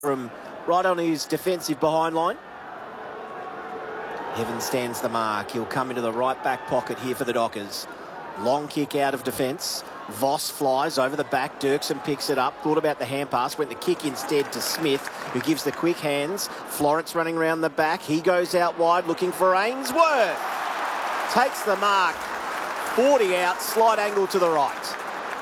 from right on his defensive behind line. Evans stands the mark. He'll come into the right back pocket here for the Dockers. Long kick out of defence. Voss flies over the back. Dirksen picks it up. Thought about the hand pass. Went the kick instead to Smith, who gives the quick hands. Florence running around the back. He goes out wide looking for Ainsworth. Takes the mark. 40 out. Slight angle to the right.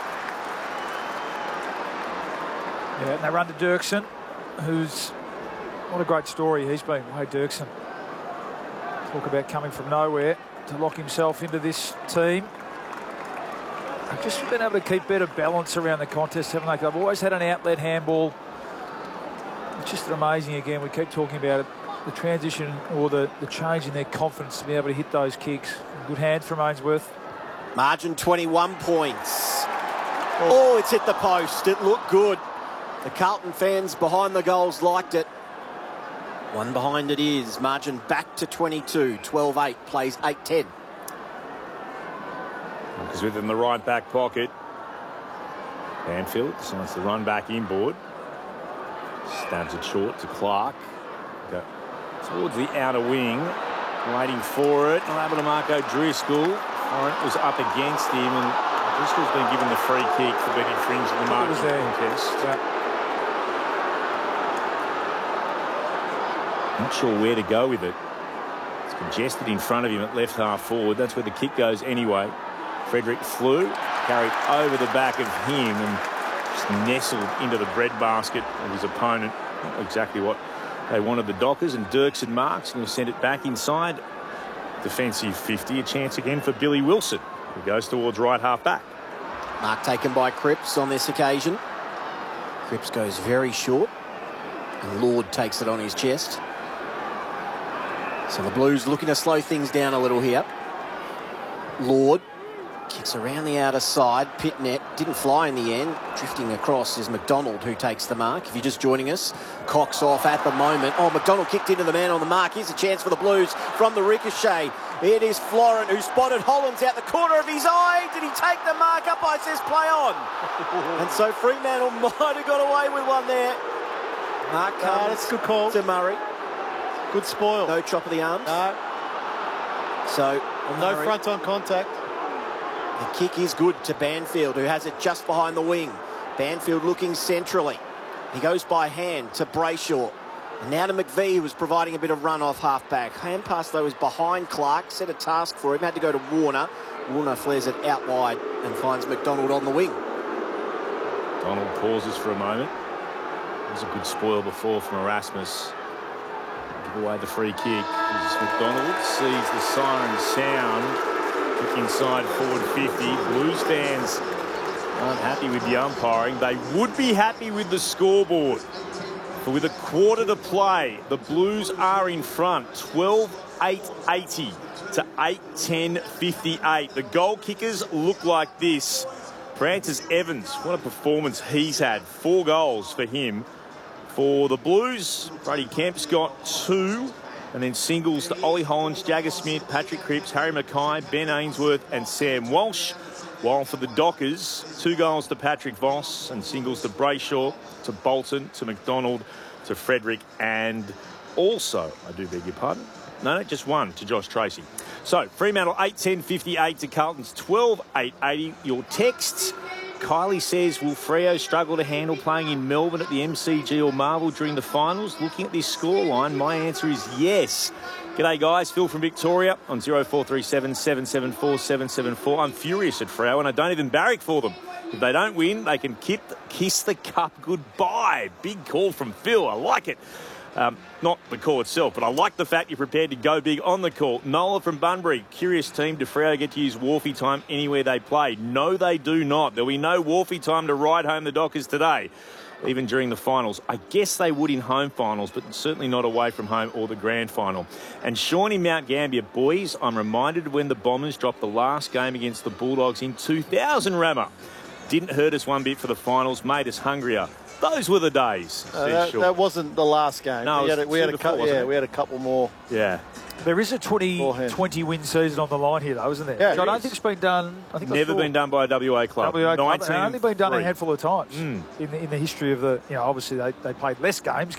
Yeah, and they run to Dirksen, who's... What a great story he's been, Wade Dirksen. Talk about coming from nowhere to lock himself into this team. They've just been able to keep better balance around the contest, haven't they? They've always had an outlet handball. It's just amazing, again, we keep talking about it, the transition or the change in their confidence to be able to hit those kicks. Good hand from Ainsworth. Margin 21 points. Oh, it's hit the post. It looked good. The Carlton fans behind the goals liked it. One behind it is. Margin back to 22. 12-8, plays 8-10. Because within the right back pocket, Banfield decides to run back inboard. Stabs it short to Clark. Go towards the outer wing. Waiting for it. Not able to mark O'Driscoll. Warren was up against him, and O'Driscoll's been given the free kick for being infringed in the marking contest. Yeah. Not sure where to go with it. It's congested in front of him at left half forward. That's where the kick goes anyway. Frederick flew, carried over the back of him and just nestled into the breadbasket of his opponent. Not exactly what they wanted, the Dockers, and Dirksen marks and sent it back inside. Defensive 50, a chance again for Billy Wilson, who goes towards right half back. Mark taken by Cripps on this occasion. Cripps goes very short and Lord takes it on his chest. So the Blues looking to slow things down a little here. Lord kicks around the outer side. Pitnet didn't fly in the end. Drifting across is McDonald, who takes the mark. If you're just joining us, Cox off at the moment. Oh, McDonald kicked into the man on the mark. Here's a chance for the Blues from the ricochet. It is Florent who spotted Hollands out the corner of his eye. Did he take the mark? Umpire says play on. And so Fremantle might have got away with one there. Mark comes that's a good call to Murray. Good spoil. No chop of the arms. No. So No Murray. front on contact. The kick is good to Banfield, who has it just behind the wing. Banfield looking centrally. He goes by hand to Brayshaw. And now to McVie, who was providing a bit of run off half-back. Hand pass, though, is behind Clark. Set a task for him. Had to go to Warner. Warner flares it out wide and finds McDonald on the wing. Donald pauses for a moment. There's a good spoil before from Erasmus. Give away the free kick. McDonald sees the siren sound. Kick inside forward 50. Blues fans aren't happy with the umpiring. They would be happy with the scoreboard. But with a quarter to play, the Blues are in front. 12-8-80 to 8-10-58. The goal kickers look like this. Francis Evans, what a performance he's had. 4 goals for him. For the Blues, Brady Kemp's got 2. And then singles to Ollie Hollands, Jagger Smith, Patrick Cripps, Harry Mackay, Ben Ainsworth and Sam Walsh. While for the Dockers, 2 goals to Patrick Voss and singles to Brayshaw, to Bolton, to McDonald, to Frederick, and also, I do beg your pardon, no, just 1 to Josh Tracy. So, Fremantle 8-10-58 to Carlton's 12-8-80. Your texts. Kylie says, will Freo struggle to handle playing in Melbourne at the MCG or Marvel during the finals? Looking at this scoreline, my answer is yes. G'day, guys. Phil from Victoria on 0437 774 774. I'm furious at Freo and I don't even barrack for them. If they don't win, they can kiss the cup goodbye. Big call from Phil. I like it. Not the call itself, but I like the fact you're prepared to go big on the call. Nola from Bunbury, curious team. Do Freo get to use Wharfie time anywhere they play? No, they do not. There'll be no Wharfie time to ride home the Dockers today, even during the finals. I guess they would in home finals, but certainly not away from home or the grand final. And Sean in Mount Gambier, boys, I'm reminded when the Bombers dropped the last game against the Bulldogs in 2000, Rammer. Didn't hurt us one bit for the finals, made us hungrier. Those were the days, says Shaw. that wasn't the last game. No, we had it was a wasn't it? we had a couple more. Yeah. There is a Beforehand. 20-win season on the line here, though, isn't there? Yeah, Which I it don't is. think it's been done. I think Never been done by a WA club. WA club. It's only been done a 1903. handful of times in the history of the. Obviously they played less games.